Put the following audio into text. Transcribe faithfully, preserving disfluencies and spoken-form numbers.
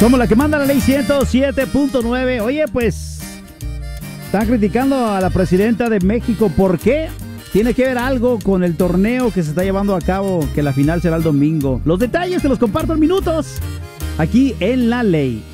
Somos la que manda la ley ciento siete punto nueve. Oye, pues están criticando a la presidenta de México. ¿Por qué? Tiene que ver algo con el torneo que se está llevando a cabo, que la final será el domingo. Los detalles te los comparto en minutos, aquí en La Ley.